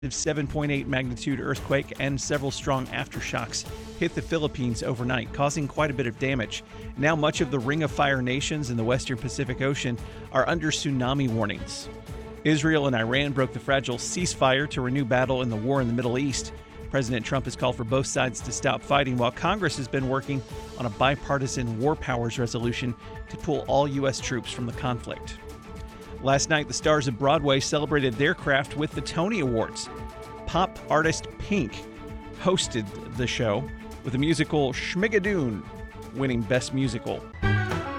7.8 magnitude earthquake and several strong aftershocks hit the Philippines overnight, causing quite a bit of damage. Now much of the Ring of Fire nations in the western Pacific Ocean are under tsunami warnings. Israel and Iran broke the fragile ceasefire to renew battle in the war in the Middle East. President Trump has called for both sides to stop fighting, while Congress has been working on a bipartisan war powers resolution to pull all U.S. troops from the conflict. Last night, the stars of Broadway celebrated their craft with the Tony Awards. Pop artist Pink hosted the show with the musical Schmigadoon winning Best Musical.